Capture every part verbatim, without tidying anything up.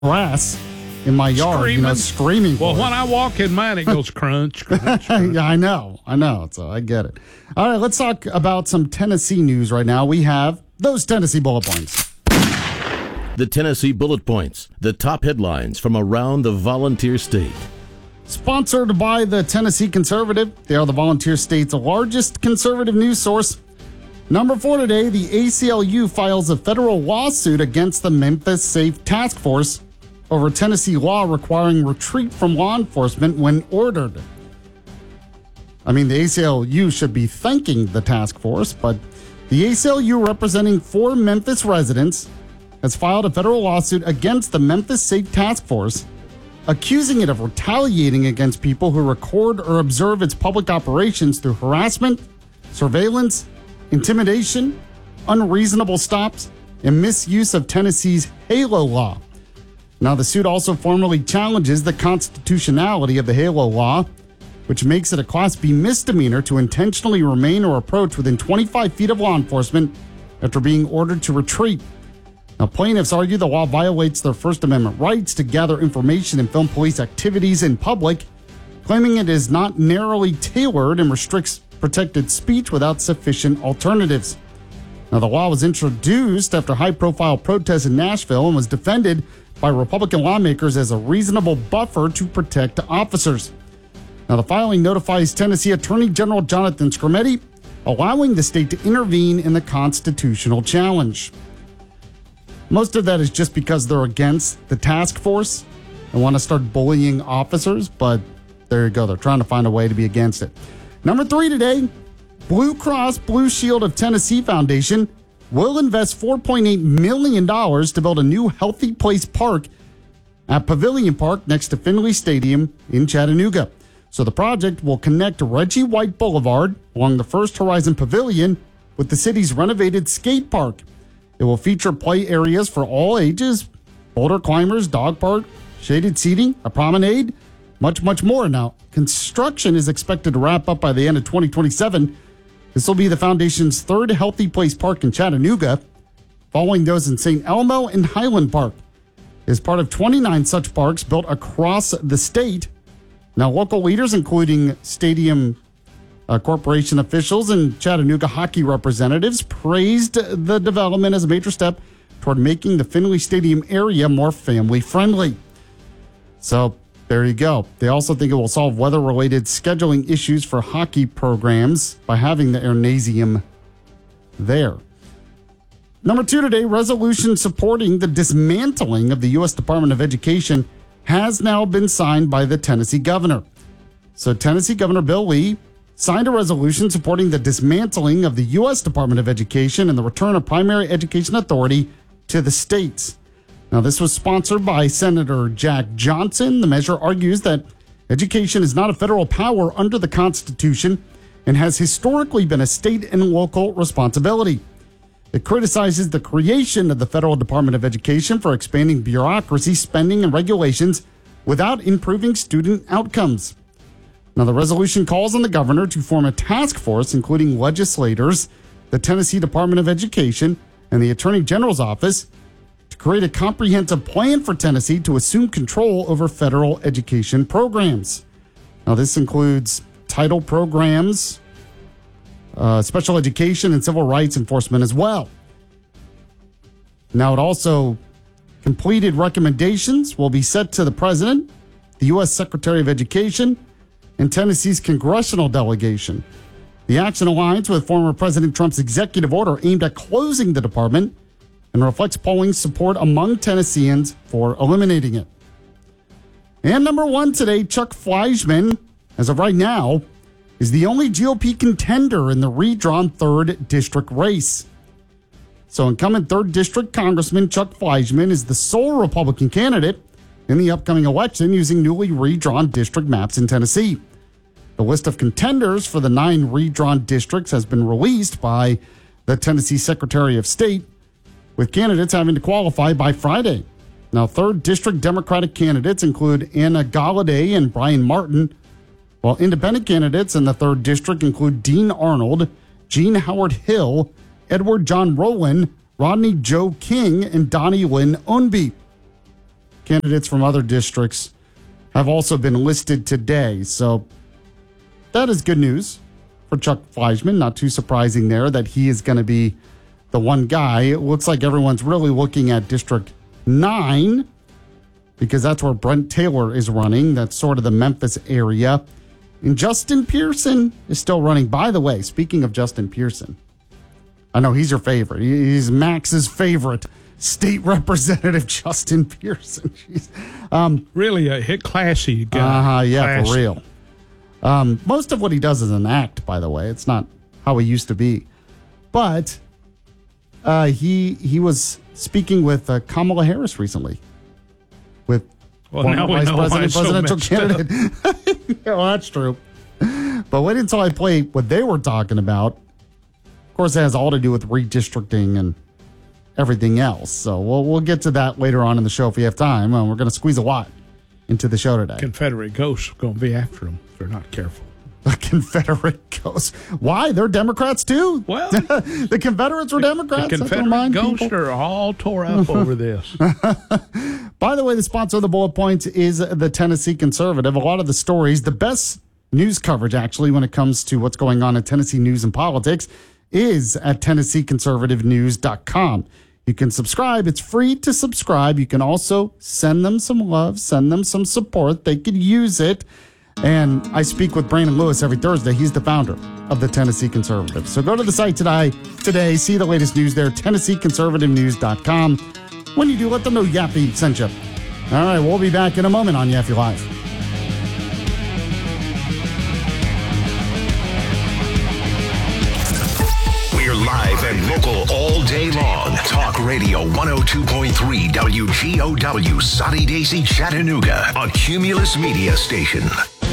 grass in my yard, Screaming. you know, screaming. Well, for when it. I walk in mine, it goes crunch, crunch, crunch. Yeah, I know. I know. So I get it. All right, let's talk about some Tennessee news right now. We have those Tennessee bullet points. The Tennessee Bullet Points, the top headlines from around the volunteer state. Sponsored by the Tennessee Conservative. They are the volunteer state's largest conservative news source. Number four today, the A C L U files a federal lawsuit against the Memphis Safe Task Force over Tennessee law requiring retreat from law enforcement when ordered. I mean, the A C L U should be thanking the task force, but the A C L U, representing four Memphis residents, has filed a federal lawsuit against the Memphis Safe Task Force, accusing it of retaliating against people who record or observe its public operations through harassment, surveillance, intimidation, unreasonable stops, and misuse of Tennessee's HALO law. Now, the suit also formally challenges the constitutionality of the HALO law, which makes it a Class B misdemeanor to intentionally remain or approach within twenty-five feet of law enforcement after being ordered to retreat. Now, plaintiffs argue the law violates their First Amendment rights to gather information and film police activities in public, claiming it is not narrowly tailored and restricts protected speech without sufficient alternatives. Now, the law was introduced after high-profile protests in Nashville and was defended by Republican lawmakers as a reasonable buffer to protect officers. Now, the filing notifies Tennessee Attorney General Jonathan Skrmetti, allowing the state to intervene in the constitutional challenge. Most of that is just because they're against the task force and want to start bullying officers, but there you go. They're trying to find a way to be against it. Number three today, Blue Cross Blue Shield of Tennessee Foundation will invest four point eight million dollars to build a new Healthy Place Park at Pavilion Park next to Finley Stadium in Chattanooga. So the project will connect Reggie White Boulevard along the First Horizon Pavilion with the city's renovated skate park. It will feature play areas for all ages, boulder climbers, dog park, shaded seating, a promenade, much, much more. Now, construction is expected to wrap up by the end of twenty twenty-seven. This will be the foundation's third Healthy Place Park in Chattanooga, following those in Saint Elmo and Highland Park. It is part of twenty-nine such parks built across the state. Now, local leaders, including Stadium uh, Corporation officials and Chattanooga hockey representatives, praised the development as a major step toward making the Finley Stadium area more family-friendly. So, there you go. They also think it will solve weather-related scheduling issues for hockey programs by having the Airnasium there. Number two today, resolution supporting the dismantling of the U S Department of Education has now been signed by the Tennessee governor. So Tennessee Governor Bill Lee signed a resolution supporting the dismantling of the U S Department of Education and the return of primary education authority to the states. Now, this was sponsored by Senator Jack Johnson. The measure argues that education is not a federal power under the Constitution and has historically been a state and local responsibility. It criticizes the creation of the Federal Department of Education for expanding bureaucracy, spending, and regulations without improving student outcomes. Now, the resolution calls on the governor to form a task force, including legislators, the Tennessee Department of Education, and the Attorney General's office, to create a comprehensive plan for Tennessee to assume control over federal education programs. Now, this includes title programs, uh, special education, and civil rights enforcement as well. Now, it also completed recommendations will be sent to the president, the U S Secretary of Education, and Tennessee's congressional delegation. The action aligns with former President Trump's executive order aimed at closing the department and reflects polling support among Tennesseans for eliminating it. And number one today, Chuck Fleischmann, as of right now, is the only G O P contender in the redrawn third District race. So incumbent third District Congressman Chuck Fleischmann is the sole Republican candidate in the upcoming election using newly redrawn district maps in Tennessee. The list of contenders for the nine redrawn districts has been released by the Tennessee Secretary of State, with candidates having to qualify by Friday. Now, third District Democratic candidates include Anna Galladay and Brian Martin, while independent candidates in the third District include Dean Arnold, Gene Howard Hill, Edward John Rowland, Rodney Joe King, and Donnie Lynn Ownby. Candidates from other districts have also been listed today. So that is good news for Chuck Fleischmann. Not too surprising there that he is going to be the one guy. It looks like everyone's really looking at District nine because that's where Brent Taylor is running. That's sort of the Memphis area. And Justin Pearson is still running. By the way, speaking of Justin Pearson, I know he's your favorite. He's Max's favorite. State Representative Justin Pearson. Jeez. Um, really a hit classy guy. Uh, yeah, classy. for real. Um, most of what he does is an act, by the way. It's not how he used to be. But uh, he he was speaking with uh, Kamala Harris recently. With well, former now we Vice know President, why presidential so candidate. Yeah, well, that's true. But wait until I play what they were talking about. Of course, it has all to do with redistricting and everything else. So we'll we'll get to that later on in the show if we have time. Uh, we're going to squeeze a lot into the show today. Confederate ghosts are going to be after them if they're not careful. The Confederate ghosts. Why? They're Democrats too? Well, the Confederates were Democrats. The Confederate ghosts people. are all tore up over this. By the way, the sponsor of the Bullet Points is the Tennessee Conservative. A lot of the stories, the best news coverage actually when it comes to what's going on in Tennessee news and politics is at Tennessee Conservative News dot com. You can subscribe. It's free to subscribe. You can also send them some love, send them some support. They could use it. And I speak with Brandon Lewis every Thursday. He's the founder of the Tennessee Conservative. So go to the site today, today see the latest news there, Tennessee Conservative News dot com. When you do, let them know Yaffee sent you. All right, we'll be back in a moment on Yaffee Live. Live and local all day long. Talk Radio one oh two point three W G O W, Sunny Daisy, Chattanooga, a Cumulus Media station.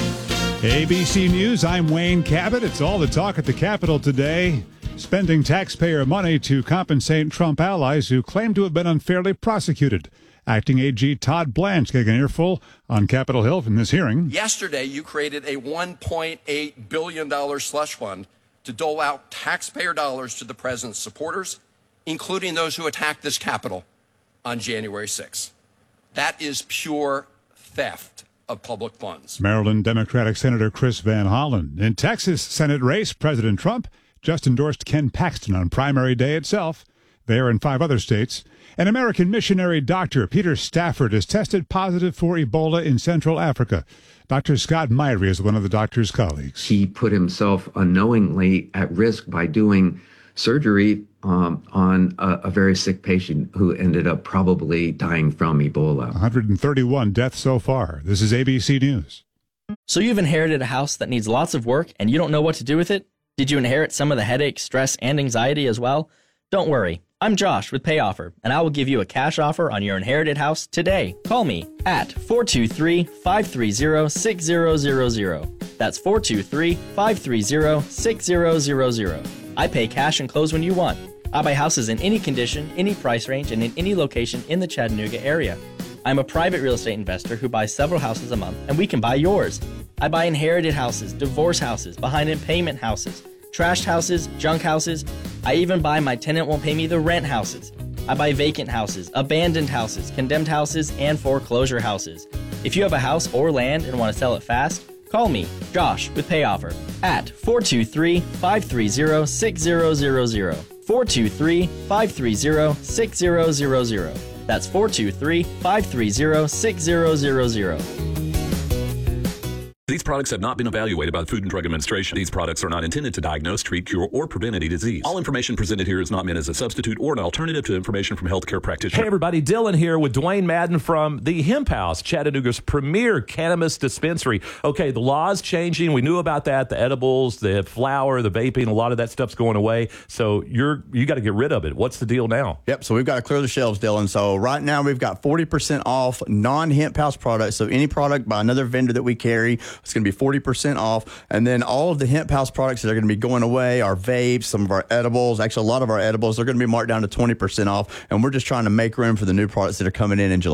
A B C News, I'm Wayne Cabot. It's all the talk at the Capitol today. Spending taxpayer money to compensate Trump allies who claim to have been unfairly prosecuted. Acting A G Todd Blanche getting an earful on Capitol Hill from this hearing. Yesterday, you created a one point eight billion dollars slush fund to dole out taxpayer dollars to the president's supporters, including those who attacked this Capitol on January sixth. That is pure theft of public funds. Maryland Democratic Senator Chris Van Hollen. In Texas Senate race, President Trump just endorsed Ken Paxton on primary day itself. There and five other states. An American missionary doctor, Peter Stafford, has tested positive for Ebola in Central Africa. Doctor Scott Myrie is one of the doctor's colleagues. He put himself unknowingly at risk by doing surgery um, on a, a very sick patient who ended up probably dying from Ebola. one hundred thirty-one deaths so far. This is A B C News. So you've inherited a house that needs lots of work and you don't know what to do with it? Did you inherit some of the headache, stress, and anxiety as well? Don't worry. I'm Josh with Pay Offer, and I will give you a cash offer on your inherited house today. Call me at four two three, five three zero, six zero zero zero. That's four two three, five three zero, six zero zero zero. I pay cash and close when you want. I buy houses in any condition, any price range, and in any location in the Chattanooga area. I'm a private real estate investor who buys several houses a month, and we can buy yours. I buy inherited houses, divorce houses, behind in payment houses, trashed houses, junk houses. I even buy my tenant won't pay me the rent houses. I buy vacant houses, abandoned houses, condemned houses, and foreclosure houses. If you have a house or land and want to sell it fast, call me, Josh, with Pay Offer at four two three, five three zero, six zero zero zero. four two three, five three zero, six zero zero zero. That's four two three, five three zero, six zero zero zero. These products have not been evaluated by the Food and Drug Administration. These products are not intended to diagnose, treat, cure, or prevent any disease. All information presented here is not meant as a substitute or an alternative to information from healthcare practitioners. Hey everybody, Dylan here with Dwayne Madden from the Hemp House, Chattanooga's premier cannabis dispensary. Okay, the law's changing. We knew about that. The edibles, the flower, the vaping, a lot of that stuff's going away. So you're you got to get rid of it. What's the deal now? Yep, so we've got to clear the shelves, Dylan. So right now we've got forty percent off non-Hemp House products. So any product by another vendor that we carry, it's going to be forty percent off. And then all of the Hemp House products that are going to be going away, our vapes, some of our edibles, actually a lot of our edibles, they're going to be marked down to twenty percent off. And we're just trying to make room for the new products that are coming in in July.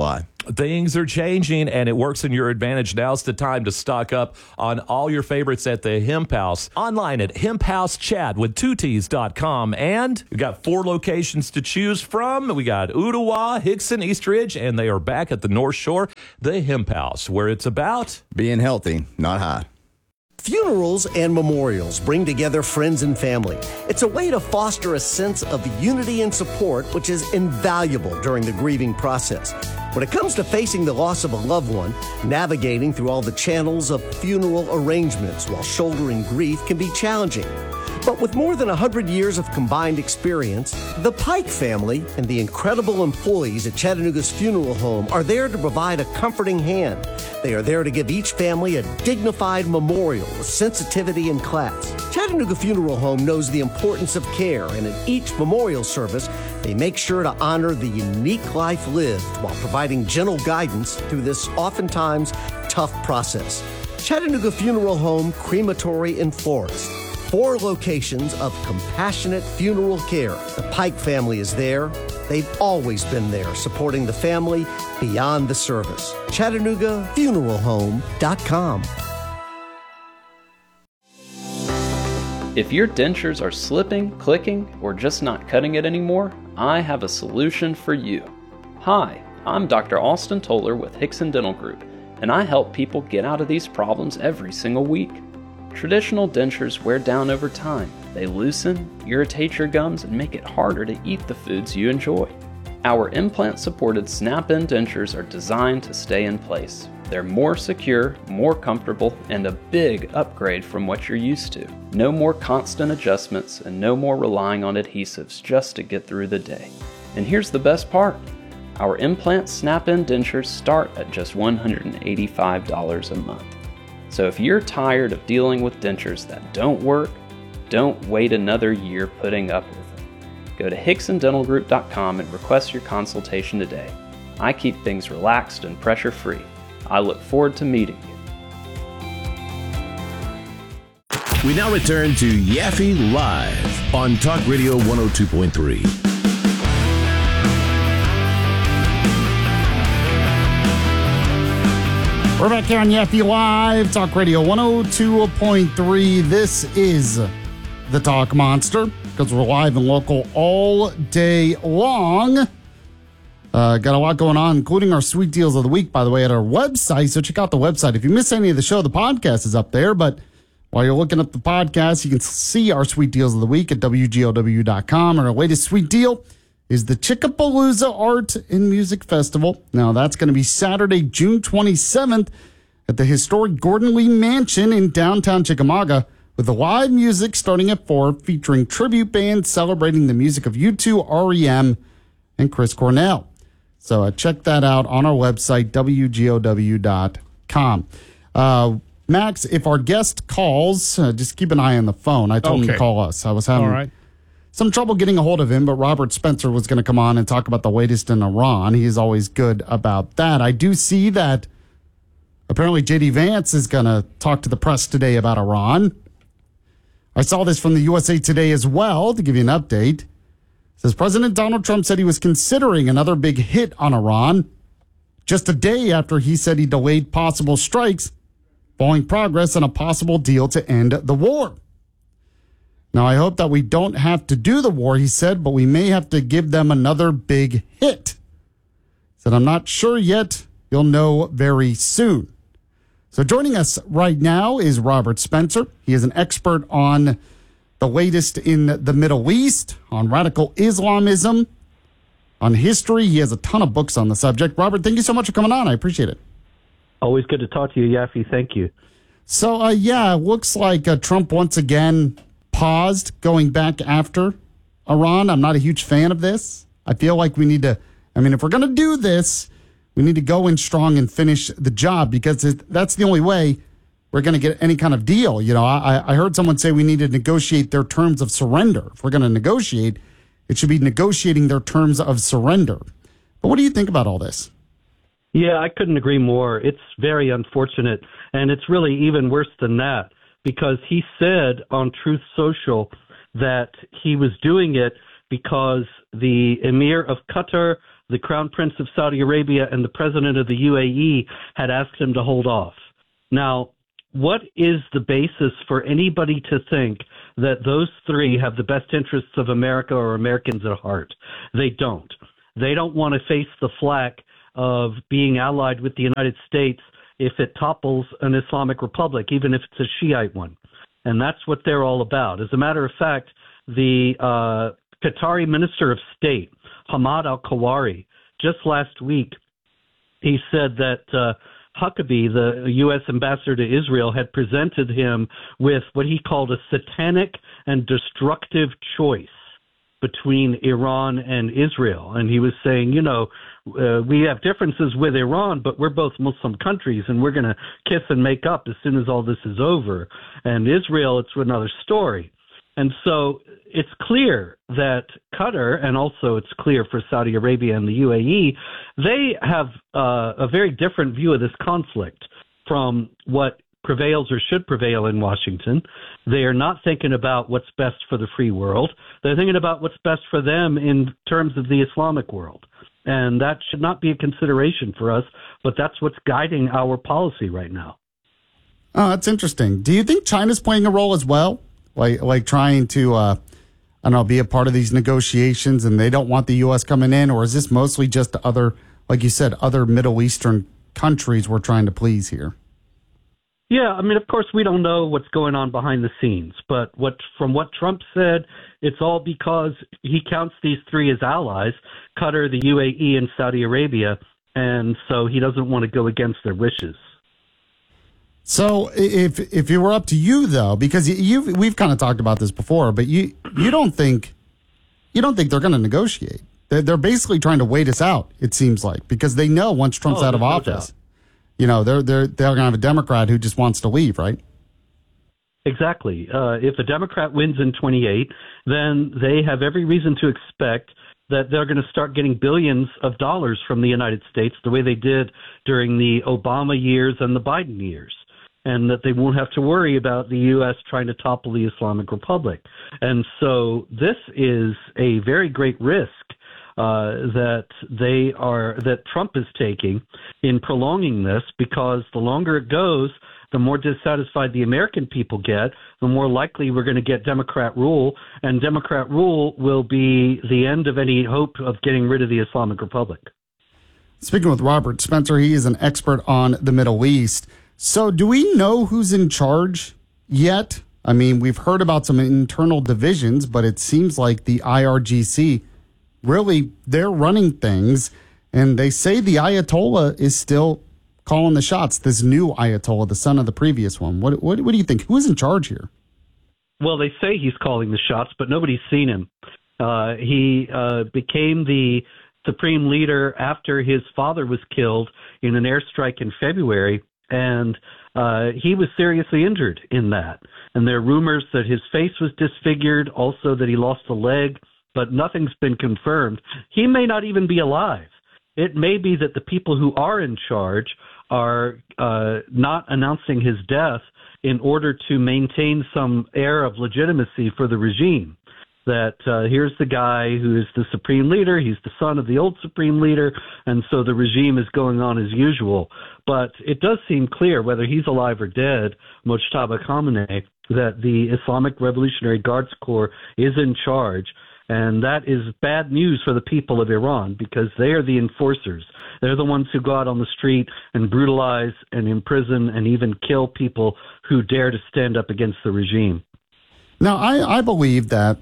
Things are changing, and it works in your advantage. Now's the time to stock up on all your favorites at the Hemp House. Online at hemp house chat with two T's dot com. And we got four locations to choose from. We got Ottawa, Hickson, East Ridge, and they are back at the North Shore, the Hemp House, where it's about being healthy, not high. Funerals and memorials bring together friends and family. It's a way to foster a sense of unity and support, which is invaluable during the grieving process. When it comes to facing the loss of a loved one, navigating through all the channels of funeral arrangements while shouldering grief can be challenging. But with more than one hundred years of combined experience, the Pike family and the incredible employees at Chattanooga's funeral home are there to provide a comforting hand. They are there to give each family a dignified memorial with sensitivity and class. Chattanooga Funeral Home knows the importance of care, and at each memorial service, they make sure to honor the unique life lived while providing gentle guidance through this oftentimes tough process. Chattanooga Funeral Home, Crematory, and Florist. Four locations of compassionate funeral care. The Pike family is there. They've always been there, supporting the family beyond the service. Chattanooga Funeral Home dot com. If your dentures are slipping, clicking, or just not cutting it anymore, I have a solution for you. Hi, I'm Doctor Austin Toller with Hickson Dental Group, and I help people get out of these problems every single week. Traditional dentures wear down over time. They loosen, irritate your gums, and make it harder to eat the foods you enjoy. Our implant-supported snap-in dentures are designed to stay in place. They're more secure, more comfortable, and a big upgrade from what you're used to. No more constant adjustments and no more relying on adhesives just to get through the day. And here's the best part. Our implant snap-in dentures start at just one hundred eighty-five dollars a month. So if you're tired of dealing with dentures that don't work, don't wait another year putting up with them. Go to hickson dental group dot com and request your consultation today. I keep things relaxed and pressure-free. I look forward to meeting you. We now return to Yaffe Live on Talk Radio one oh two point three. We're back here on Yaffe Live, Talk Radio one oh two point three. This is the Talk Monster, because we're live and local all day long. Uh, got a lot going on, including our sweet deals of the week, by the way, at our website. So check out the website. If you miss any of the show, the podcast is up there. But while you're looking up the podcast, you can see our sweet deals of the week at W G O W dot com. And our latest sweet deal is the Chickapalooza Art and Music Festival. Now, that's going to be Saturday, June twenty-seventh at the historic Gordon Lee Mansion in downtown Chickamauga, with the live music starting at four, featuring tribute bands celebrating the music of U two, R E M, and Chris Cornell. So uh, check that out on our website, W G O W dot com. Uh, Max, if our guest calls, uh, just keep an eye on the phone. I told okay. him to call us. I was having... All right. some trouble getting a hold of him, but Robert Spencer was going to come on and talk about the latest in Iran. He's always good about that. I do see that apparently J D Vance is going to talk to the press today about Iran. I saw this from the U S A Today as well, to give you an update. It says President Donald Trump said he was considering another big hit on Iran just a day after he said he delayed possible strikes, following progress on a possible deal to end the war. Now, I hope that we don't have to do the war, he said, but we may have to give them another big hit. He said, I'm not sure yet. You'll know very soon. So joining us right now is Robert Spencer. He is an expert on the latest in the Middle East, on radical Islamism, on history. He has a ton of books on the subject. Robert, thank you so much for coming on. I appreciate it. Always good to talk to you, Yaffe. Thank you. So, uh, yeah, it looks like uh, Trump once again paused going back after Iran. I'm not a huge fan of this. I feel like we need to, I mean, if we're going to do this, we need to go in strong and finish the job, because it, that's the only way we're going to get any kind of deal. You know, I, I heard someone say we need to negotiate their terms of surrender. If we're going to negotiate, it should be negotiating their terms of surrender. But what do you think about all this? Yeah, I couldn't agree more. It's very unfortunate, and it's really even worse than that, because he said on Truth Social that he was doing it because the Emir of Qatar, the Crown Prince of Saudi Arabia, and the President of the U A E had asked him to hold off. Now, what is the basis for anybody to think that those three have the best interests of America or Americans at heart? They don't. They don't want to face the flack of being allied with the United States if it topples an Islamic republic, even if it's a Shiite one. And that's what they're all about. As a matter of fact, the uh, Qatari Minister of State, Hamad al-Kawari, just last week, he said that uh, Huckabee, the U S ambassador to Israel, had presented him with what he called a satanic and destructive choice between Iran and Israel. And he was saying, you know, uh, we have differences with Iran, but we're both Muslim countries, and we're going to kiss and make up as soon as all this is over. And Israel, it's another story. And so it's clear that Qatar, and also it's clear for Saudi Arabia and the U A E, they have uh, a very different view of this conflict from what prevails or should prevail in Washington. They are not thinking about what's best for the free world. They're thinking about what's best for them in terms of the Islamic world. And that should not be a consideration for us, but that's what's guiding our policy right now. Oh, that's interesting. Do you think China's playing a role as well? Like, like trying to, uh, I don't know, be a part of these negotiations, and they don't want the U S coming in? Or is this mostly just other, like you said, other Middle Eastern countries we're trying to please here? Yeah, I mean, of course, we don't know what's going on behind the scenes, but what from what Trump said, it's all because he counts these three as allies, Qatar, the U A E, and Saudi Arabia, and so he doesn't want to go against their wishes. So if if it were up to you, though, because you we've kind of talked about this before, but you you don't think you don't think they're going to negotiate. They're, they're basically trying to wait us out, it seems like, because they know once Trump's oh, out of no office, doubt. you know, they're they're they're going to have a Democrat who just wants to leave, right? Exactly. Uh, if a Democrat wins in twenty-eight, then they have every reason to expect that they're going to start getting billions of dollars from the United States the way they did during the Obama years and the Biden years, and that they won't have to worry about the U S trying to topple the Islamic Republic. And so this is a very great risk uh, that they are that Trump is taking in prolonging this, because the longer it goes, the more dissatisfied the American people get, the more likely we're going to get Democrat rule, and Democrat rule will be the end of any hope of getting rid of the Islamic Republic. Speaking with Robert Spencer, he is an expert on the Middle East. So do we know who's in charge yet? I mean, we've heard about some internal divisions, but it seems like the I R G C, really, they're running things, and they say the Ayatollah is still calling the shots, this new Ayatollah, the son of the previous one. What, what, what do you think? Who's in charge here? Well, they say he's calling the shots, but nobody's seen him. Uh, he uh, became the supreme leader after his father was killed in an airstrike in February, and uh, he was seriously injured in that. And there are rumors that his face was disfigured, also that he lost a leg, but nothing's been confirmed. He may not even be alive. It may be that the people who are in charge are uh, not announcing his death in order to maintain some air of legitimacy for the regime. That uh, here's the guy who is the supreme leader, he's the son of the old supreme leader, and so the regime is going on as usual. But it does seem clear, whether he's alive or dead, Mojtaba Khamenei, that the Islamic Revolutionary Guards Corps is in charge. And that is bad news for the people of Iran, because they are the enforcers. They're the ones who go out on the street and brutalize and imprison and even kill people who dare to stand up against the regime. Now, I, I believe that,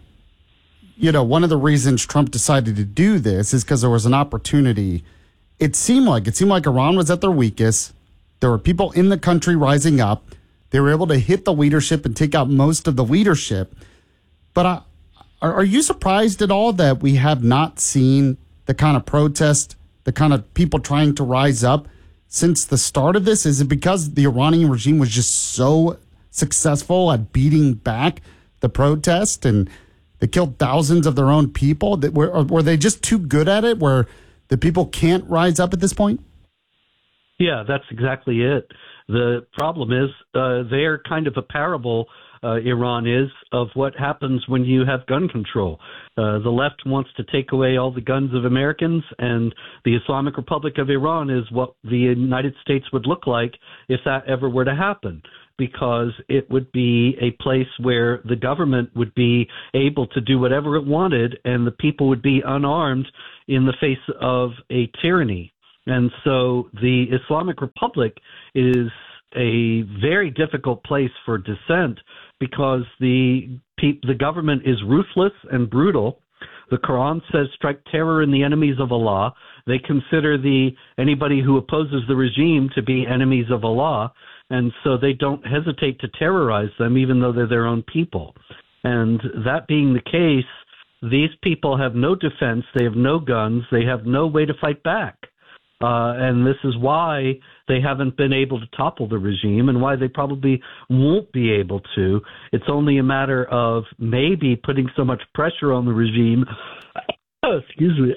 you know, one of the reasons Trump decided to do this is because there was an opportunity. It seemed like it seemed like Iran was at their weakest. There were people in the country rising up. They were able to hit the leadership and take out most of the leadership. But I, are, are you surprised at all that we have not seen the kind of protest, the kind of people trying to rise up since the start of this? Is it because the Iranian regime was just so successful at beating back the protest, and they killed thousands of their own people? That were, were they just too good at it, where the people can't rise up at this point? Yeah, that's exactly it. The problem is uh, they're kind of a parable uh, Iran is of what happens when you have gun control. Uh, the left wants to take away all the guns of Americans, and the Islamic Republic of Iran is what the United States would look like if that ever were to happen, because it would be a place where the government would be able to do whatever it wanted, and the people would be unarmed in the face of a tyranny. And so the Islamic Republic is a very difficult place for dissent because the the government is ruthless and brutal. The Quran says, strike terror in the enemies of Allah. They consider the anybody who opposes the regime to be enemies of Allah, and so they don't hesitate to terrorize them, even though they're their own people. And that being the case, these people have no defense, they have no guns, they have no way to fight back. Uh, and this is why they haven't been able to topple the regime and why they probably won't be able to. It's only a matter of maybe putting so much pressure on the regime, excuse me,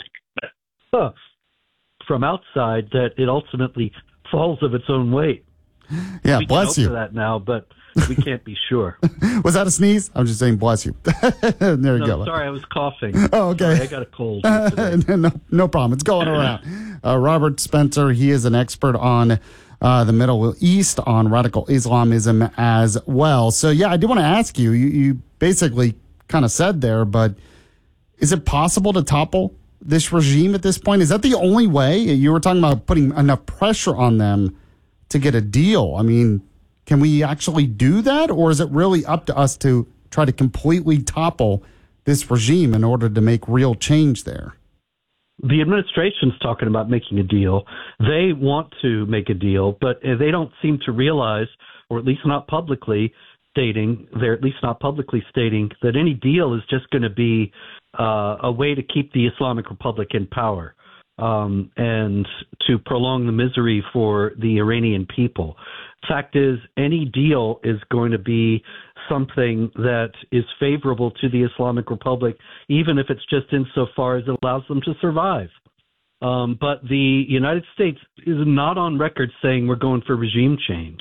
from outside that it ultimately falls of its own weight. Yeah, we bless can you. hope for that now, but we can't be sure. Was that a sneeze? I'm just saying, bless you. There you no, go. Sorry, I was coughing. Oh, okay. Sorry, I got a cold. no, no problem. It's going around. Uh, Robert Spencer, he is an expert on uh, the Middle East, on radical Islamism as well. So, yeah, I do want to ask you, you, you basically kind of said there, but is it possible to topple this regime at this point? Is that the only way? You were talking about putting enough pressure on them to get a deal. I mean, can we actually do that, or is it really up to us to try to completely topple this regime in order to make real change there? The administration's talking about making a deal. They want to make a deal, but they don't seem to realize, or at least not publicly stating, they're at least not publicly stating that any deal is just going to be uh, a way to keep the Islamic Republic in power. Um, and to prolong the misery for the Iranian people. Fact is, any deal is going to be something that is favorable to the Islamic Republic, even if it's just insofar as it allows them to survive. Um, but the United States is not on record saying we're going for regime change.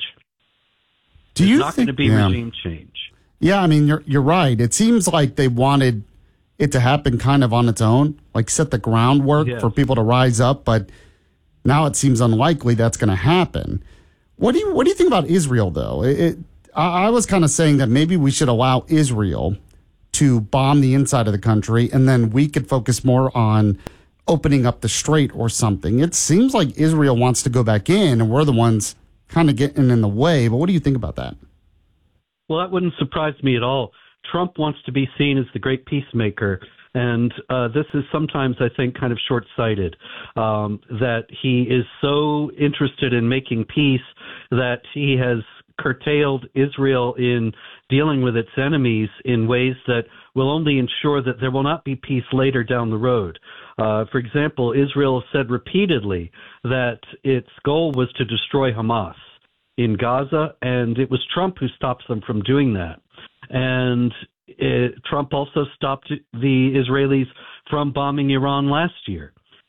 Do There's you not think, going to be yeah. regime change. Yeah, I mean, you're you're right. It seems like they wanted it to happen kind of on its own, like set the groundwork Yes. for people to rise up, but now it seems unlikely that's going to happen. What do you what do you think about Israel, though? It, it, I, I was kind of saying that maybe we should allow Israel to bomb the inside of the country, and then we could focus more on opening up the strait or something. It seems like Israel wants to go back in, and we're the ones kind of getting in the way. But what do you think about that? Well, that wouldn't surprise me at all. Trump wants to be seen as the great peacemaker, and uh, this is sometimes, I think, kind of short-sighted, um, that he is so interested in making peace that he has curtailed Israel in dealing with its enemies in ways that will only ensure that there will not be peace later down the road. Uh, for example, Israel said repeatedly that its goal was to destroy Hamas in Gaza, and it was Trump who stopped them from doing that. And it, Trump also stopped the Israelis from bombing Iran last year.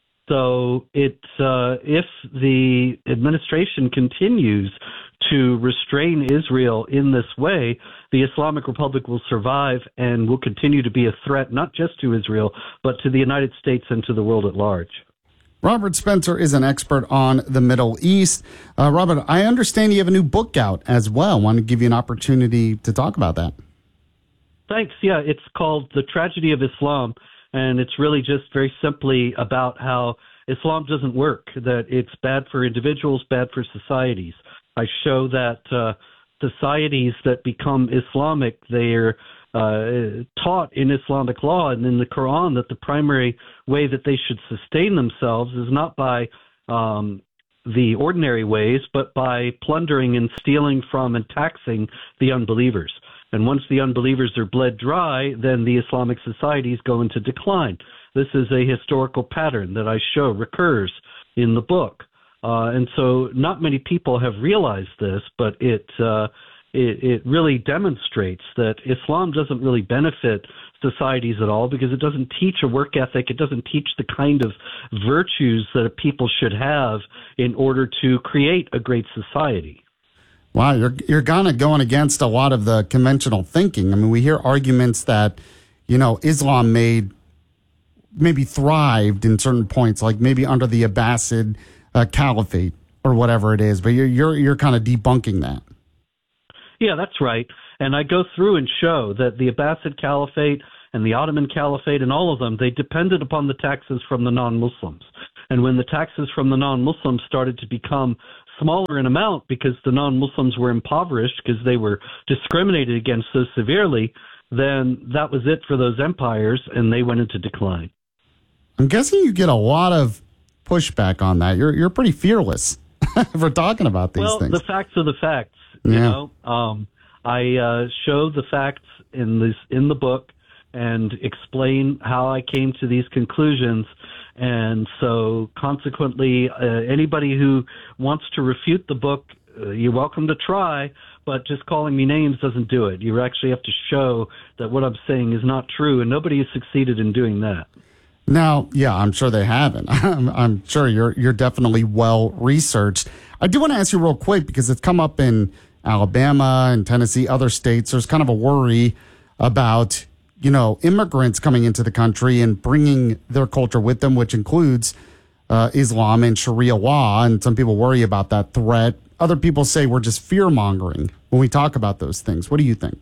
So it, uh, if the administration continues to restrain Israel in this way, the Islamic Republic will survive and will continue to be a threat not just to Israel, but to the United States and to the world at large. Robert Spencer is an expert on the Middle East. Uh, Robert, I understand you have a new book out as well. I want to give you an opportunity to talk about that. Thanks. Yeah, it's called The Tragedy of Islam, and it's really just very simply about how Islam doesn't work, that it's bad for individuals, bad for societies. I show that uh, societies that become Islamic, they're uh, taught in Islamic law and in the Quran that the primary way that they should sustain themselves is not by um, the ordinary ways, but by plundering and stealing from and taxing the unbelievers. And once the unbelievers are bled dry, then the Islamic societies go into decline. This is a historical pattern that I show recurs in the book. Uh, and so not many people have realized this, but it, uh, it it really demonstrates that Islam doesn't really benefit societies at all because it doesn't teach a work ethic. It doesn't teach the kind of virtues that a people should have in order to create a great society. Wow, you're you're kind of going against a lot of the conventional thinking. I mean, we hear arguments that, you know, Islam made maybe thrived in certain points, like maybe under the Abbasid uh, Caliphate or whatever it is. But you're you're you're kind of debunking that. Yeah, that's right. And I go through and show that the Abbasid Caliphate and the Ottoman Caliphate and all of them, they depended upon the taxes from the non-Muslims. And when the taxes from the non-Muslims started to become smaller in amount because the non-Muslims were impoverished because they were discriminated against so severely, then that was it for those empires, and they went into decline. I'm guessing you get a lot of pushback on that. You're you're pretty fearless for talking about these well, things. Well, the facts are the facts. You yeah. know, um, I uh, show the facts in this in the book and explain how I came to these conclusions. And so, consequently, uh, anybody who wants to refute the book, uh, you're welcome to try. But just calling me names doesn't do it. You actually have to show that what I'm saying is not true, and nobody has succeeded in doing that. Now, yeah, I'm sure they haven't. I'm, I'm sure you're you're definitely well researched. I do want to ask you real quick because it's come up in Alabama and Tennessee, other states. There's kind of a worry about, you know, immigrants coming into the country and bringing their culture with them, which includes uh, Islam and Sharia law. And some people worry about that threat. Other people say we're just fear mongering when we talk about those things. What do you think?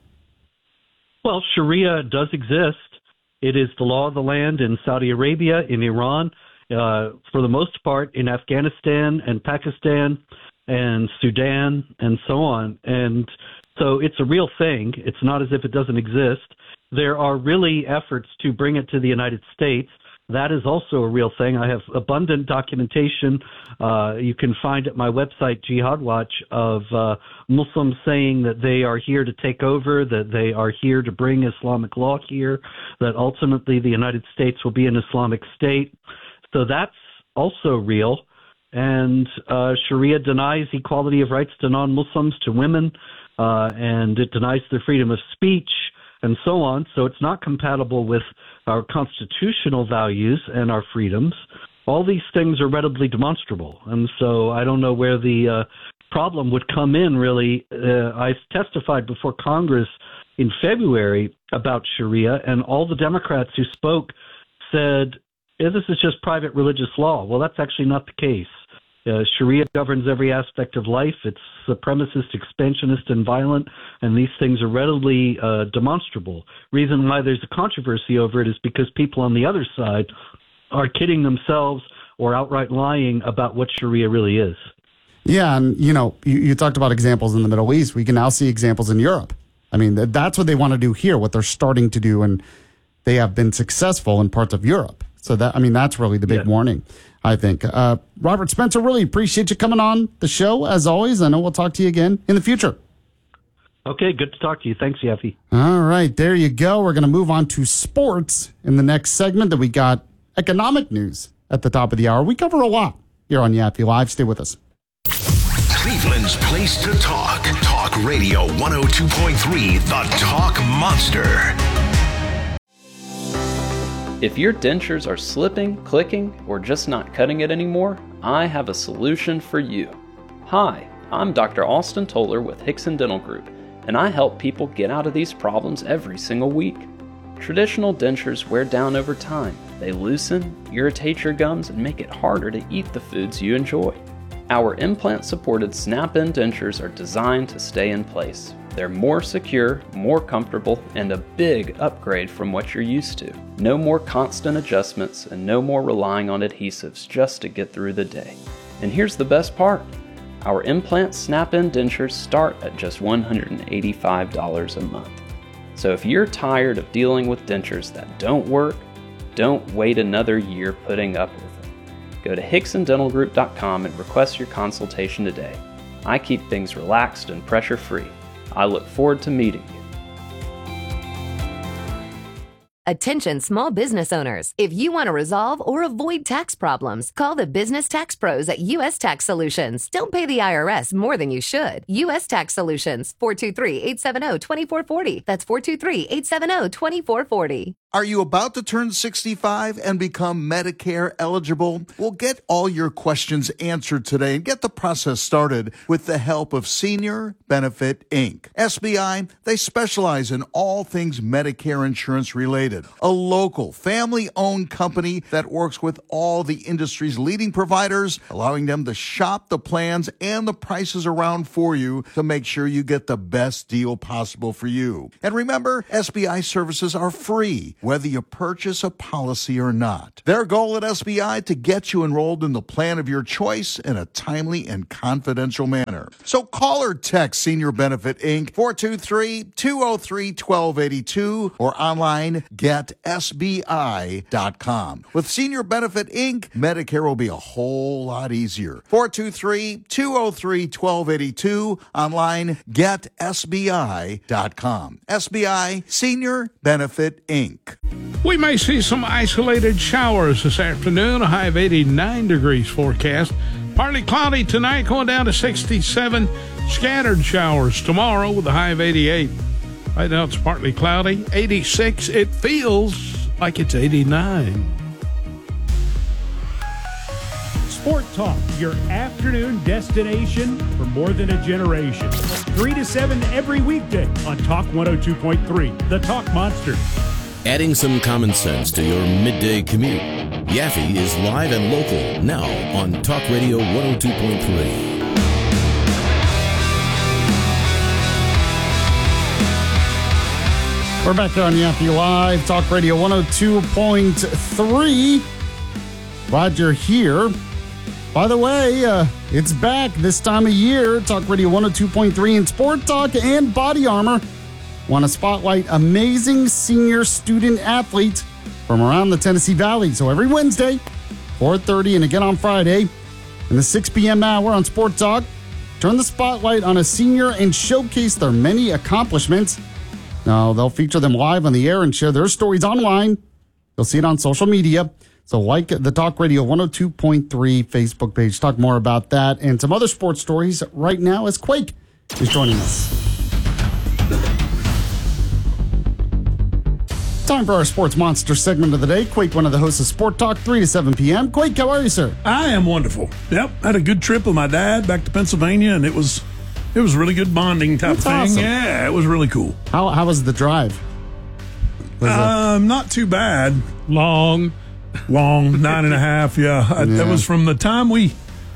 Well, Sharia does exist. It is the law of the land in Saudi Arabia, in Iran, uh, for the most part in Afghanistan and Pakistan and Sudan and so on. And so it's a real thing. It's not as if it doesn't exist. There are really efforts to bring it to the United States. That is also a real thing. I have abundant documentation uh, you can find at my website, Jihad Watch, of uh, Muslims saying that they are here to take over, that they are here to bring Islamic law here, that ultimately the United States will be an Islamic state. So that's also real. And uh, Sharia denies equality of rights to non-Muslims, to women, uh, and it denies their freedom of speech, and so on. So it's not compatible with our constitutional values and our freedoms. All these things are readily demonstrable. And so I don't know where the uh, problem would come in, really. Uh, I testified before Congress in February about Sharia, and all the Democrats who spoke said, yeah, this is just private religious law. Well, that's actually not the case. Uh, Sharia governs every aspect of life. It's supremacist, expansionist, and violent, and these things are readily uh, demonstrable. Reason why there's a controversy over it is because people on the other side are kidding themselves or outright lying about what Sharia really is. Yeah, and, you know, you, you talked about examples in the Middle East. We can now see examples in Europe. I mean, th- that's what they want to do here, what they're starting to do, and they have been successful in parts of Europe. So, that I mean, that's really the big yeah. warning, I think. Uh, Robert Spencer, really appreciate you coming on the show, as always. I know we'll talk to you again in the future. Okay, good to talk to you. Thanks, Yaffe. All right, there you go. We're going to move on to sports in the next segment. That we got economic news at the top of the hour. We cover a lot here on Yaffe Live. Stay with us. Cleveland's place to talk. Talk Radio one oh two point three, the Talk Monster. If your dentures are slipping, clicking, or just not cutting it anymore, I have a solution for you. Hi, I'm Doctor Austin Toller with Hickson Dental Group, and I help people get out of these problems every single week. Traditional dentures wear down over time. They loosen, irritate your gums, and make it harder to eat the foods you enjoy. Our implant-supported snap-in dentures are designed to stay in place. They're more secure, more comfortable, and a big upgrade from what you're used to. No more constant adjustments and no more relying on adhesives just to get through the day. And here's the best part. Our implant snap-in dentures start at just one hundred eighty-five dollars a month. So if you're tired of dealing with dentures that don't work, don't wait another year putting up with them. Go to hickson dental group dot com and request your consultation today. I keep things relaxed and pressure-free. I look forward to meeting you. Attention small business owners. If you want to resolve or avoid tax problems, call the business tax pros at U S Tax Solutions. Don't pay the I R S more than you should. U S Tax Solutions, four two three, eight seven zero, two four four zero. That's four two three, eight seven zero, two four four zero. Are you about to turn sixty-five and become Medicare eligible? Well, get all your questions answered today and get the process started with the help of Senior Benefit Incorporated. S B I, they specialize in all things Medicare insurance related. A local, family-owned company that works with all the industry's leading providers, allowing them to shop the plans and the prices around for you to make sure you get the best deal possible for you. And remember, S B I services are free, whether you purchase a policy or not. Their goal at S B I to get you enrolled in the plan of your choice in a timely and confidential manner. So call or text Senior Benefit Incorporated, four two three, two oh three, one two eight two, or online get S B I dot com. With Senior Benefit Incorporated, Medicare will be a whole lot easier. four two three, two oh three, one two eight two, online get S B I dot com. S B I, Senior Benefit Incorporated. We may see some isolated showers this afternoon, a high of eighty-nine degrees forecast. Partly cloudy tonight, going down to sixty-seven. Scattered showers tomorrow with a high of eighty-eight. Right now it's partly cloudy, eighty-six. It feels like it's eighty-nine. Sport Talk, your afternoon destination for more than a generation. three to seven every weekday on Talk one oh two point three, the Talk Monster. Adding some common sense to your midday commute. Yaffe is live and local now on Talk Radio one oh two point three. We're back here on Yaffe Live, Talk Radio one oh two point three. Glad you're here. By the way, uh, it's back this time of year. Talk Radio one oh two point three and Sport Talk and Body Armor want to spotlight amazing senior student athletes from around the Tennessee Valley. So every Wednesday, four thirty, and again on Friday, in the six p.m. hour on Sport Talk, turn the spotlight on a senior and showcase their many accomplishments. Now, they'll feature them live on the air and share their stories online. You'll see it on social media. So like the Talk Radio one oh two point three Facebook page. Talk more about that and some other sports stories right now as Quake is joining us. Time for our Sports Monster segment of the day. Quake, one of the hosts of Sport Talk, three to seven p.m. Quake, how are you, sir? I am wonderful. Yep, had a good trip with my dad back to Pennsylvania, and it was it was really good bonding type That's thing. Awesome. Yeah, it was really cool. How how was the drive? Was um, not too bad. Long, long, nine and a half. Yeah, I, Yeah. that was from the time we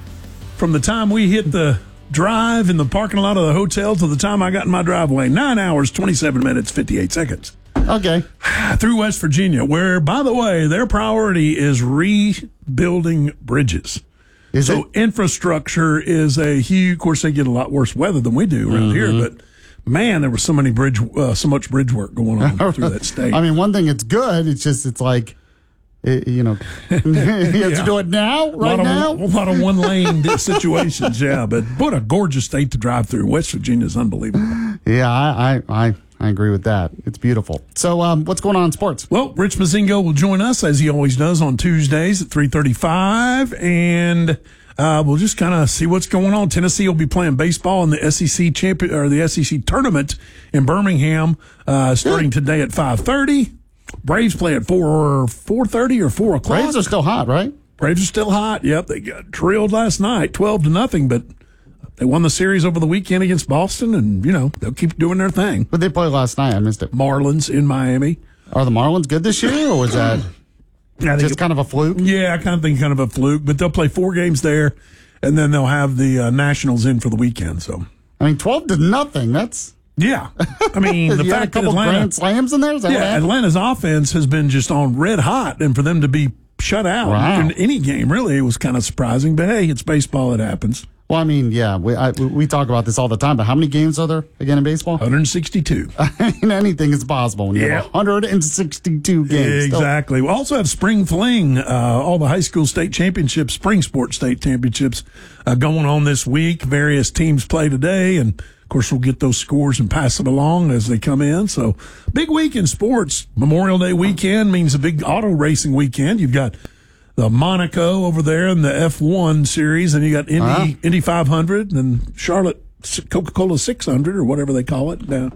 from the time we hit the drive in the parking lot of the hotel to the time I got in my driveway. Nine hours, twenty-seven minutes, fifty-eight seconds. Okay. Through West Virginia, where, by the way, their priority is rebuilding bridges. Is so it? Infrastructure is a huge. Of course, they get a lot worse weather than we do around Mm-hmm. here, but man, there was so many bridge, uh, so much bridge work going on through that state. I mean, one thing, it's good. It's just, it's like, it, you know, you have Yeah. to do it now, a right lot now. Of, a lot of one lane situations, yeah. But what a gorgeous state to drive through. West Virginia is unbelievable. Yeah, I, I, I, I agree with that. It's beautiful. So, um, what's going on in sports? Well, Rich Mazingo will join us as he always does on Tuesdays at three thirty-five, and uh, we'll just kind of see what's going on. Tennessee will be playing baseball in the S E C champion or the S E C tournament in Birmingham uh, starting today at five thirty. Braves play at four four thirty or four o'clock. Braves are still hot, right? Braves are still hot. Yep, they got drilled last night, twelve to nothing, but they won the series over the weekend against Boston, and, you know, they'll keep doing their thing. But they played last night. I missed it. Marlins in Miami. Are the Marlins good this year, or was that I think just it- kind of a fluke? Yeah, I kind of think kind of a fluke, but they'll play four games there, and then they'll have the uh, Nationals in for the weekend. So, I mean, twelve to nothing. That's yeah. I mean, the you had a fact that couple Atlanta, grand slams in there. Is that what yeah, happened? Atlanta's offense has been just on red hot, and for them to be shut out Wow. in any game, really, it was kind of surprising. But hey, it's baseball; it happens. Well, I mean, yeah, we I, we talk about this all the time, but how many games are there again in baseball? one hundred sixty-two. I mean, anything is possible when you Yeah. have one hundred sixty-two games. Still- Exactly. We also have spring fling, uh, all the high school state championships, spring sports state championships uh, going on this week. Various teams play today, and of course, we'll get those scores and pass it along as they come in. So, big week in sports. Memorial Day weekend means a big auto racing weekend. You've got the Monaco over there in the F one series, and you got Indy, Uh-huh. Indy five hundred and Charlotte Coca-Cola six hundred or whatever they call it. Now,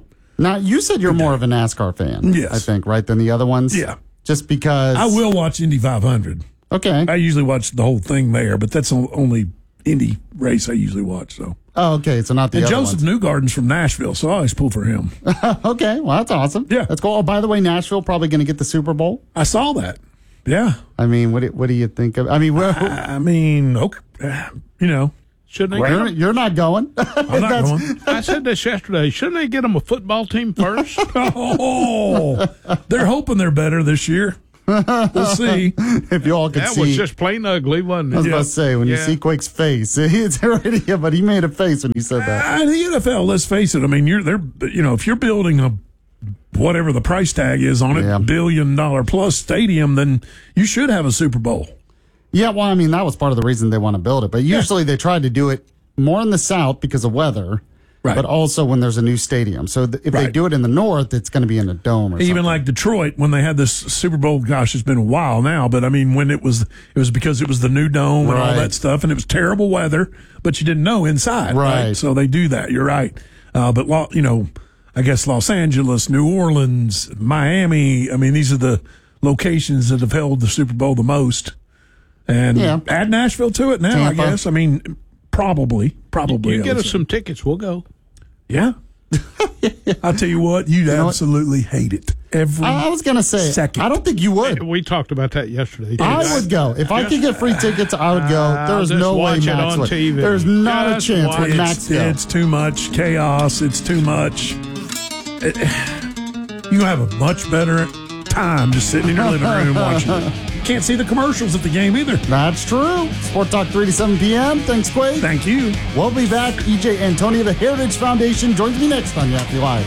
Now, you said you're more of a NASCAR fan, Yes. I think, right, than the other ones? Yeah. Just because... I will watch Indy five hundred. Okay. I usually watch the whole thing there, but that's the only Indy race I usually watch. So. Oh, okay, so not the and other Joseph ones. Newgarden's from Nashville, so I always pull for him. Okay, well, that's awesome. Yeah. That's cool. Oh, by the way, Nashville probably going to get the Super Bowl. I saw that. Yeah. I mean, what do, what do you think of... I mean, where, I mean, okay, you know. Shouldn't they you're, get them? you're not going. I'm not going. I said this yesterday. Shouldn't they get them a football team first? Oh, they're hoping they're better this year. We'll see. If you all could that see... was just plain ugly, wasn't it? I was about to say, when you Yeah. see Quake's face, it's already... Yeah, but he made a face when you said that. Uh, the N F L, let's face it. I mean, you're they're you know, if you're building a whatever the price tag is on it, Yeah. billion dollar plus stadium, then you should have a Super Bowl. Yeah, well, I mean, that was part of the reason they want to build it. But usually they try to do it more in the south because of weather, Right. but also when there's a new stadium. So th- if they Right. do it in the north, it's going to be in a dome or Even something. like Detroit, when they had this Super Bowl, gosh, it's been a while now, but I mean, when it was, it was because it was the new dome and all Right. that stuff, and it was terrible weather, but you didn't know inside, right? Right. So they do that. You're right. Uh, but lo- you know, I guess Los Angeles, New Orleans, Miami. I mean, these are the locations that have held the Super Bowl the most. And Yeah. add Nashville to it now, Tampa. I guess. I mean, probably, probably. You I get would us say. some tickets, we'll go. Yeah. I'll tell you what, you'd know what? absolutely hate it. Every I was going to say, second. I don't think you would. We talked about that yesterday. I would go. If I could get free tickets, I would go. Uh, There's just no way watch it Max on would. T V. There's not Just a chance watch with it. Max go. It's too much chaos. It's too much. It- you have a much better time just sitting in your living room watching it. Can't see the commercials at the game either. That's true. Sport Talk three to seven p.m. Thanks, Quake. Thank you. We'll be back. E J Antonio of the Heritage Foundation joins me next on Yappy Live.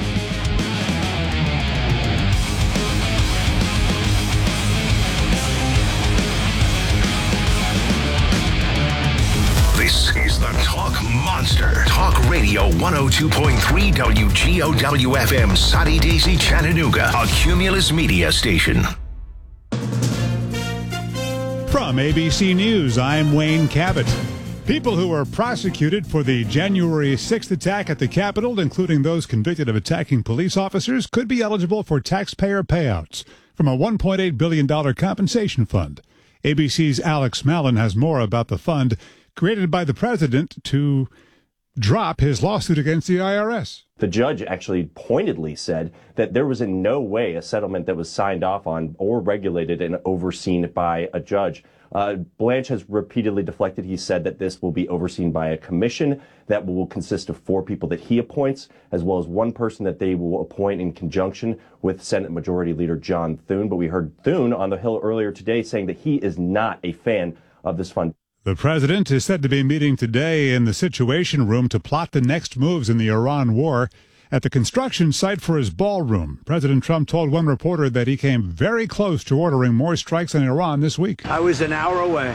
This is the Talk Monster. Talk Radio one oh two point three W G O W F M, Soddy Daisy, Chattanooga, a Cumulus media station. From A B C News, I'm Wayne Cabot. People who were prosecuted for the January sixth attack at the Capitol, including those convicted of attacking police officers, could be eligible for taxpayer payouts from a one point eight billion dollars compensation fund. A B C's Alex Mallon has more about the fund created by the president to drop his lawsuit against the I R S. The judge actually pointedly said that there was in no way a settlement that was signed off on or regulated and overseen by a judge. Uh, Blanche has repeatedly deflected. He said that this will be overseen by a commission that will consist of four people that he appoints, as well as one person that they will appoint in conjunction with Senate Majority Leader John Thune. But we heard Thune on the Hill earlier today saying that he is not a fan of this fund. The president is said to be meeting today in the Situation Room to plot the next moves in the Iran war. At the construction site for his ballroom, President Trump told one reporter that he came very close to ordering more strikes on Iran this week. I was an hour away.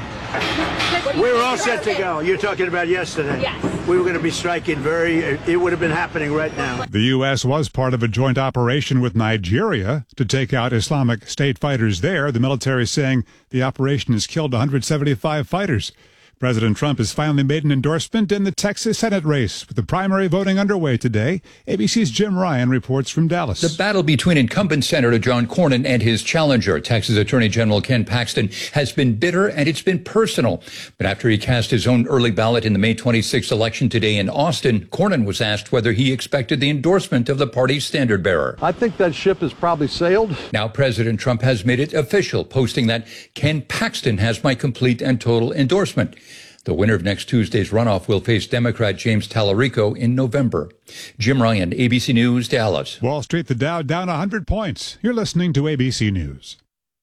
We were all set to go. You're talking about yesterday. Yes. We were going to be striking very, it would have been happening right now. The U S was part of a joint operation with Nigeria to take out Islamic State fighters there, the military saying the operation has killed one hundred seventy-five fighters. President Trump has finally made an endorsement in the Texas Senate race, with the primary voting underway today. A B C's Jim Ryan reports from Dallas. The battle between incumbent Senator John Cornyn and his challenger, Texas Attorney General Ken Paxton, has been bitter and it's been personal. But after he cast his own early ballot in the May twenty-sixth election today in Austin, Cornyn was asked whether he expected the endorsement of the party's standard bearer. I think that ship has probably sailed. Now President Trump has made it official, posting that Ken Paxton has my complete and total endorsement. The winner of next Tuesday's runoff will face Democrat James Tallarico in November. Jim Ryan, A B C News, Dallas. Wall Street, the Dow down one hundred points. You're listening to A B C News.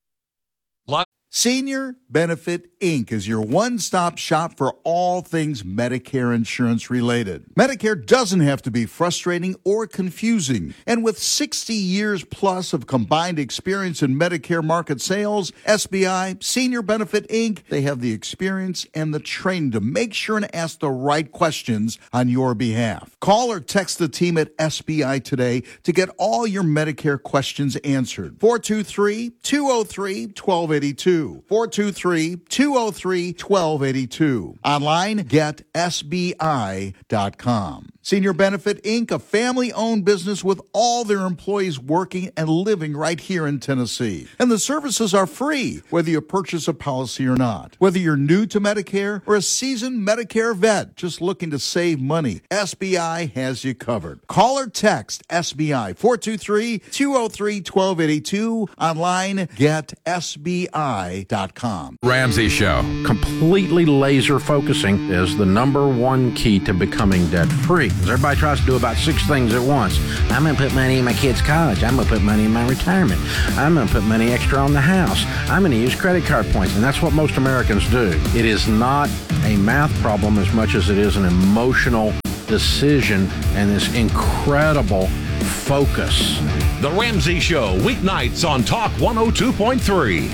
Senior Benefit Incorporated is your one-stop shop for all things Medicare insurance related. Medicare doesn't have to be frustrating or confusing. And with sixty years plus of combined experience in Medicare market sales, S B I, Senior Benefit Incorporated, they have the experience and the training to make sure and ask the right questions on your behalf. Call or text the team at S B I today to get all your Medicare questions answered. four two three, two oh three, one two eight two. four two three, two oh three, one two eight two. Online, get S B I dot com. Senior Benefit Incorporated, a family-owned business with all their employees working and living right here in Tennessee. And the services are free, whether you purchase a policy or not. Whether you're new to Medicare or a seasoned Medicare vet just looking to save money, S B I has you covered. Call or text S B I four two three, two oh three, one two eight two. Online, get S B I dot com. Ramsey Show. Completely laser focusing is the number one key to becoming debt-free. Everybody tries to do about six things at once. I'm going to put money in my kids' college. I'm going to put money in my retirement. I'm going to put money extra on the house. I'm going to use credit card points. And that's what most Americans do. It is not a math problem as much as it is an emotional decision and this incredible focus. The Ramsey Show, weeknights on Talk one oh two point three.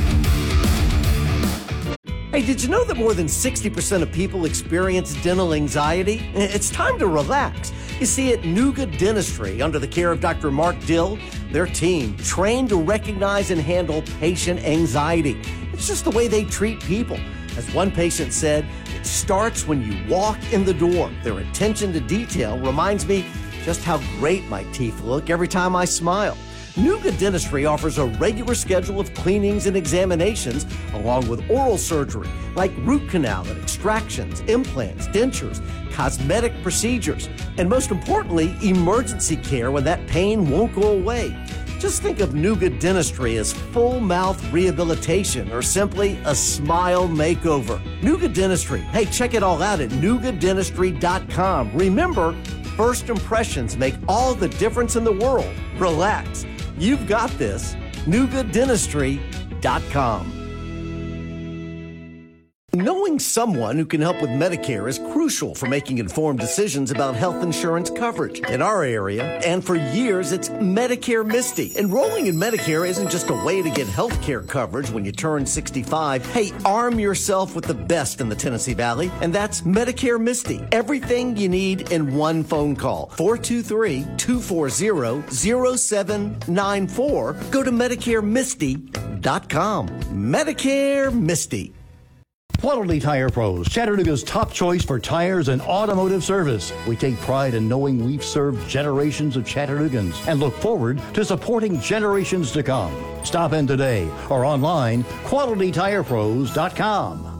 Hey, did you know that more than sixty percent of people experience dental anxiety? It's time to relax. You see, at Nuga Dentistry, under the care of Doctor Mark Dill, their team trained to recognize and handle patient anxiety. It's just the way they treat people. As one patient said, it starts when you walk in the door. Their attention to detail reminds me just how great my teeth look every time I smile. Nuga Dentistry offers a regular schedule of cleanings and examinations, along with oral surgery, like root canal and extractions, implants, dentures, cosmetic procedures, and most importantly, emergency care when that pain won't go away. Just think of Nuga Dentistry as full mouth rehabilitation or simply a smile makeover. Nuga Dentistry. Hey, check it all out at nuga dentistry dot com. Remember, first impressions make all the difference in the world. Relax. You've got this. nuga dentistry dot com. Knowing someone who can help with Medicare is crucial for making informed decisions about health insurance coverage. In our area, and for years, it's Medicare Misty. Enrolling in Medicare isn't just a way to get health care coverage when you turn sixty-five. Hey, arm yourself with the best in the Tennessee Valley, and that's Medicare Misty. Everything you need in one phone call. four two three, two four zero, zero seven nine four. Go to medicare misty dot com. Medicare Misty. Quality Tire Pros, Chattanooga's top choice for tires and automotive service. We take pride in knowing we've served generations of Chattanoogans and look forward to supporting generations to come. Stop in today or online, quality tire pros dot com.